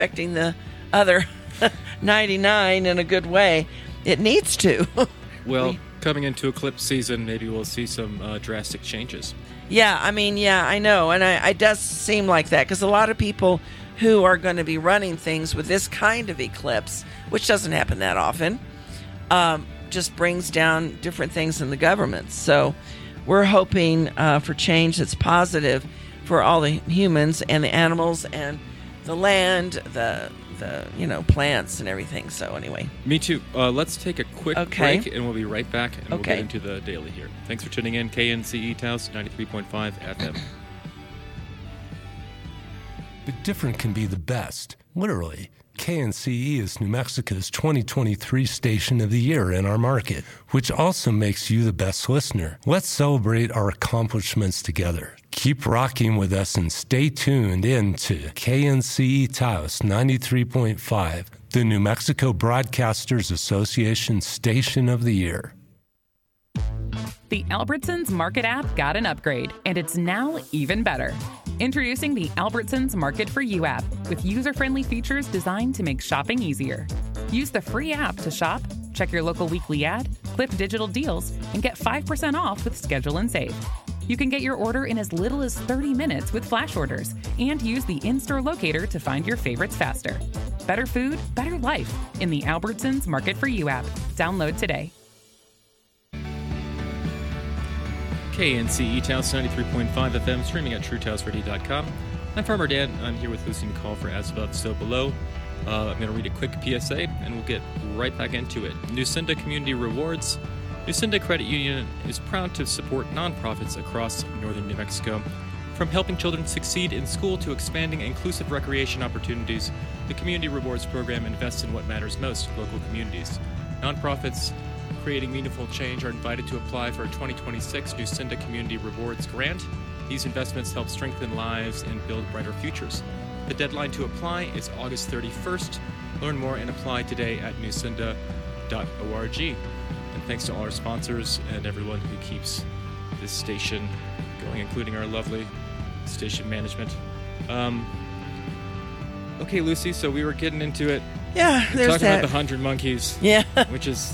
affecting the other 99 in a good way. It needs to. Well, coming into eclipse season, maybe we'll see some drastic changes. Yeah, I know. And it does seem like that because a lot of people who are going to be running things with this kind of eclipse, which doesn't happen that often, just brings down different things in the government. So we're hoping for change that's positive for all the humans and the animals and the land, the plants and everything. So anyway. Me too. Let's take a quick break, and we'll be right back, and we'll get into the daily here. Thanks for tuning in. KNCE Taos, 93.5 FM. But different can be the best. Literally. KNCE is New Mexico's 2023 Station of the Year in our market, which also makes you the best listener. Let's celebrate our accomplishments together. Keep rocking with us and stay tuned in to KNCE Taos 93.5, the New Mexico Broadcasters Association Station of the Year. The Albertsons Market app got an upgrade, and it's now even better. Introducing the Albertsons Market for You app with user-friendly features designed to make shopping easier. Use the free app to shop, check your local weekly ad, clip digital deals, and get 5% off with Schedule and Save. You can get your order in as little as 30 minutes with flash orders and use the in-store locator to find your favorites faster. Better food, better life in the Albertsons Market for You app. Download today. KNCE Taos 93.5 FM, streaming at TrueTaosRadio.com. I'm Farmer Dan. I'm here with Lucy McCall for As Above, So Below. I'm going to read a quick PSA, and we'll get right back into it. Nucinda Community Rewards. Nucinda Credit Union is proud to support nonprofits across northern New Mexico. From helping children succeed in school to expanding inclusive recreation opportunities, the Community Rewards Program invests in what matters most, local communities. Nonprofits creating meaningful change are invited to apply for a 2026 Nucinda Community Rewards Grant. These investments help strengthen lives and build brighter futures. The deadline to apply is August 31st. Learn more and apply today at nucinda.org. And thanks to all our sponsors and everyone who keeps this station going, including our lovely station management. Okay, Lucy, so we were getting into it. Yeah, there's talking that. about the 100 Monkeys. Yeah. Which is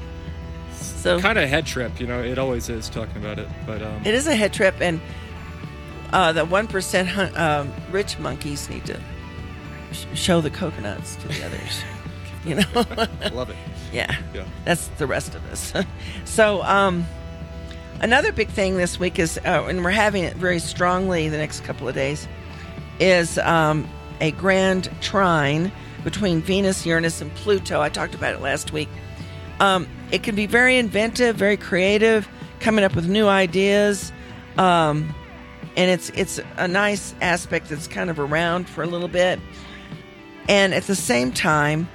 so kind of a head trip, it always is talking about it. But it is a head trip, and the 1% rich monkeys need to show the coconuts to the others. Love it. Yeah, that's the rest of us. So another big thing this week is, and we're having it very strongly the next couple of days, is a grand trine between Venus, Uranus, and Pluto. I talked about it last week. It can be very inventive, very creative, coming up with new ideas, and it's a nice aspect that's kind of around for a little bit. And at the same time,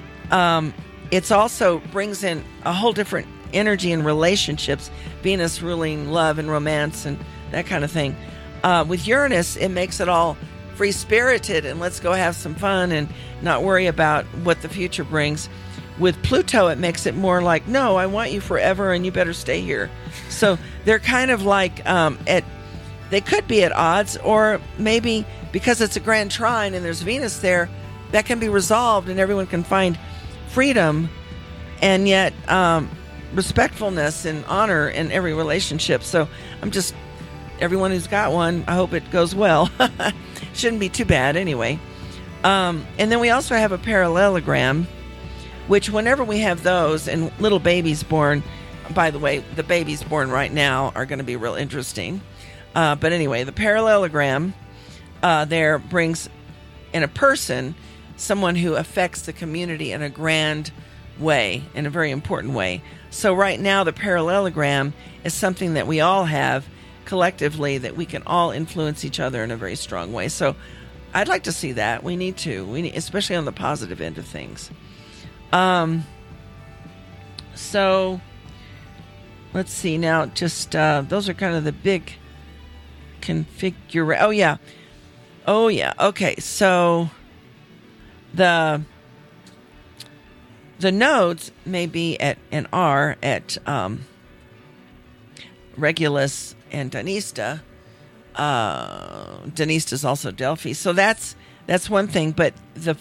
it's also brings in a whole different energy in relationships, Venus ruling love and romance and that kind of thing. With Uranus, it makes it all free-spirited and let's go have some fun and not worry about what the future brings. With Pluto, it makes it more like, no, I want you forever and you better stay here. So they're kind of like, they could be at odds, or maybe because it's a grand trine and there's Venus there, that can be resolved and everyone can find freedom and yet respectfulness and honor in every relationship. So everyone who's got one, I hope it goes well. Shouldn't be too bad anyway. And then we also have a parallelogram, which whenever we have those and little babies born, by the way, the babies born right now are going to be real interesting. But anyway, the parallelogram there brings in a person someone who affects the community in a grand way, in a very important way. So right now, the parallelogram is something that we all have collectively, that we can all influence each other in a very strong way. So I'd like to see that. We need to, especially on the positive end of things. So let's see now, just those are kind of the big configure. Oh yeah. Okay. So the nodes may be at and are at Regulus and Dionista. Dionista is also Delphi. So that's That's one thing, but the